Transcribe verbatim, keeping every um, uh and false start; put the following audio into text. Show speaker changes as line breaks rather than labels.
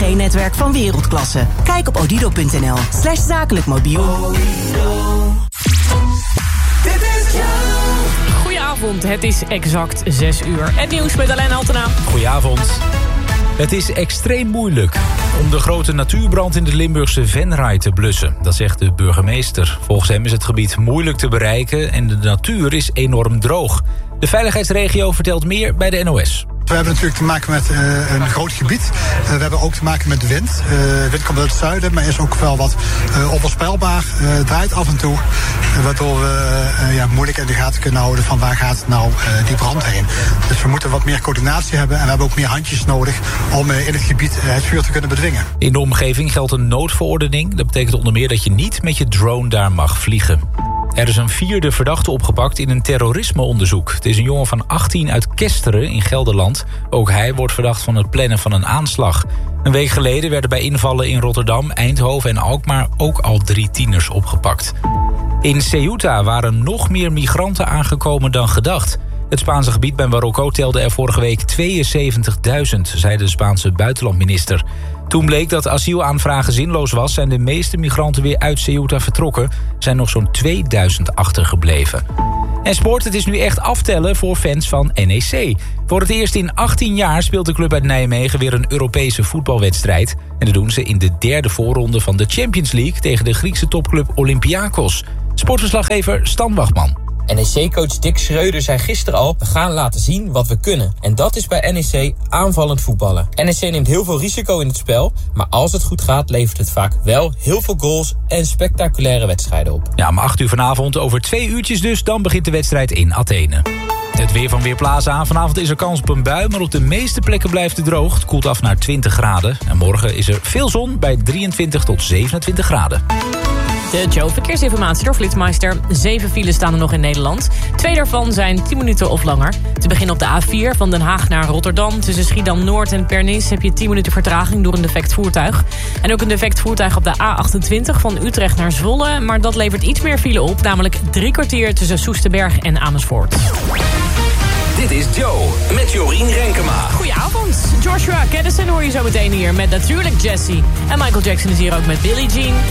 G-netwerk van wereldklasse. Kijk op odido.nl slash zakelijk mobiel.
Goedenavond, het is exact zes uur. Het nieuws met Alain Altena.
Goedenavond. Het is extreem moeilijk om de grote natuurbrand in de Limburgse Venray te blussen. Dat zegt de burgemeester. Volgens hem is het gebied moeilijk te bereiken en de natuur is enorm droog. De veiligheidsregio vertelt meer bij de N O S.
We hebben natuurlijk te maken met uh, een groot gebied. Uh, we hebben ook te maken met de wind. Uh, wind komt uit het zuiden, maar is ook wel wat uh, onvoorspelbaar. Uh, draait af en toe. Uh, waardoor we uh, ja, moeilijk in de gaten kunnen houden van waar gaat nou uh, die brand heen. Dus we moeten wat meer coördinatie hebben en we hebben ook meer handjes nodig om uh, in het gebied uh, het vuur te kunnen bedwingen.
In de omgeving geldt een noodverordening. Dat betekent onder meer dat je niet met je drone daar mag vliegen. Er is een vierde verdachte opgepakt in een terrorismeonderzoek. Het is een jongen van achttien uit Kesteren in Gelderland. Ook hij wordt verdacht van het plannen van een aanslag. Een week geleden werden bij invallen in Rotterdam, Eindhoven en Alkmaar ook al drie tieners opgepakt. In Ceuta waren nog meer migranten aangekomen dan gedacht. Het Spaanse gebied bij Marokko telde er vorige week tweeënzeventigduizend, zei de Spaanse buitenlandminister. Toen bleek dat asielaanvragen zinloos was, zijn de meeste migranten weer uit Ceuta vertrokken. Er zijn nog zo'n tweeduizend achtergebleven. En sport, het is nu echt aftellen voor fans van N E C. Voor het eerst in achttien jaar speelt de club uit Nijmegen weer een Europese voetbalwedstrijd. En dat doen ze in de derde voorronde van de Champions League tegen de Griekse topclub Olympiakos. Sportverslaggever Stan Wachtman.
N E C-coach Dick Schreuder zei gisteren al, we gaan laten zien wat we kunnen. En dat is bij N E C aanvallend voetballen. N E C neemt heel veel risico in het spel, maar als het goed gaat levert het vaak wel heel veel goals en spectaculaire wedstrijden op.
Ja, om acht uur vanavond, over twee uurtjes dus, dan begint de wedstrijd in Athene. Het weer van Weerplaza. Vanavond is er kans op een bui, maar op de meeste plekken blijft het droog. Het koelt af naar twintig graden. En morgen is er veel zon bij drieëntwintig tot zevenentwintig graden.
De Joe Verkeersinformatie door Flitsmeister. Zeven files staan er nog in Nederland. Twee daarvan zijn tien minuten of langer. Te beginnen op de A vier van Den Haag naar Rotterdam. Tussen Schiedam-Noord en Pernis heb je tien minuten vertraging door een defect voertuig. En ook een defect voertuig op de A achtentwintig van Utrecht naar Zwolle. Maar dat levert iets meer file op. Namelijk drie kwartier tussen Soesterberg en Amersfoort.
Dit is Joe met Jorien Renkema.
Goedenavond. Joshua Caddison hoor je zo meteen hier met natuurlijk Jessie. En Michael Jackson is hier ook met Billie Jean.